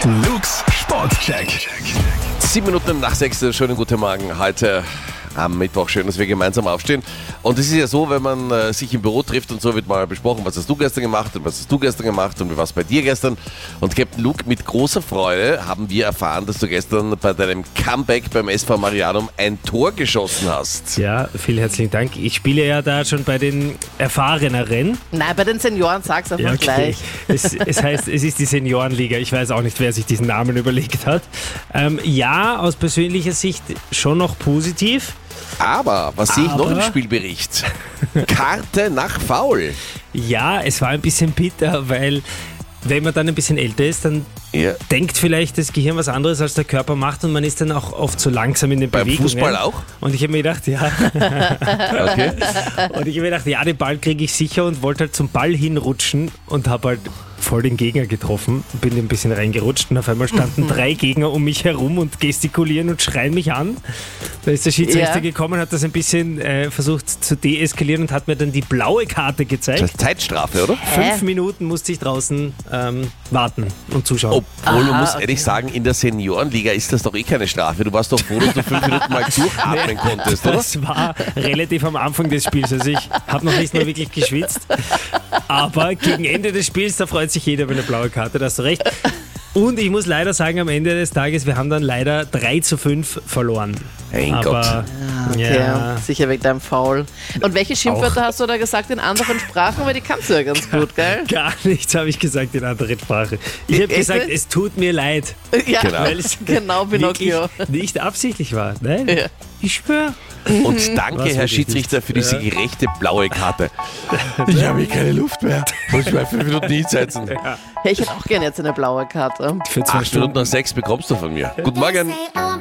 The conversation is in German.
Luke's Sportcheck. 7 Minuten nach 6. Schönen guten Morgen. Heute am Mittwoch. Schön, dass wir gemeinsam aufstehen. Und es ist ja so, wenn man sich im Büro trifft und so, wird mal besprochen, was hast du gestern gemacht und was hast du gestern gemacht und wie war es bei dir gestern. Und Captain Luke, mit großer Freude haben wir erfahren, dass du gestern bei deinem Comeback beim SV Marianum ein Tor geschossen hast. Ja, vielen herzlichen Dank. Ich spiele ja da schon bei den Erfahreneren. Nein, bei den Senioren sag's einfach gleich. Es heißt, es ist die Seniorenliga. Ich weiß auch nicht, wer sich diesen Namen überlegt hat. Ja, aus persönlicher Sicht schon noch positiv. Aber, was sehe ich noch im Spielbericht? Karte nach Foul. Ja, es war ein bisschen bitter, weil wenn man dann ein bisschen älter ist, dann denkt vielleicht das Gehirn was anderes, als der Körper macht und man ist dann auch oft so langsam in den Bewegungen. Beim Fußball auch? Und ich habe mir gedacht, ja. Okay. Und ich habe mir gedacht, ja, den Ball kriege ich sicher und wollte halt zum Ball hinrutschen und habe halt voll den Gegner getroffen, bin ein bisschen reingerutscht und auf einmal standen 3 Gegner um mich herum und gestikulieren und schreien mich an. Da ist der Schiedsrichter gekommen, hat das ein bisschen versucht zu deeskalieren und hat mir dann die blaue Karte gezeigt. Das ist Zeitstrafe, oder? 5 Minuten musste ich draußen warten und zuschauen. Obwohl, man muss ehrlich sagen, in der Seniorenliga ist das doch eh keine Strafe. Du warst doch froh, dass du 5 Minuten mal durchatmen konntest, oder? Das war relativ am Anfang des Spiels, also ich habe noch nicht mal wirklich geschwitzt. Aber gegen Ende des Spiels, da freut sich jeder über eine blaue Karte, da hast du recht. Und ich muss leider sagen, am Ende des Tages, wir haben dann leider 3:5 verloren. Mein Gott. Okay, Ja. sicher wegen deinem Foul. Und welche Schimpfwörter hast du da gesagt in anderen Sprachen? Weil die kannst du ja ganz gut, gell? Gar nichts habe ich gesagt in anderer Sprache. Ich habe Echt gesagt, nicht? es tut mir leid, Ja, Genau. weil es genau, wirklich Pinocchio. nicht absichtlich war. Nein, Ja. ich schwöre. Und danke, Was Herr wirklich Schiedsrichter, für diese gerechte blaue Karte. Ich habe hier keine Luft mehr. Muss ich mal 5 Minuten hinsetzen. Hey, ich hätte auch gerne jetzt eine blaue Karte. Für 2 8 Minuten nach 6 bekommst du von mir. Guten Morgen.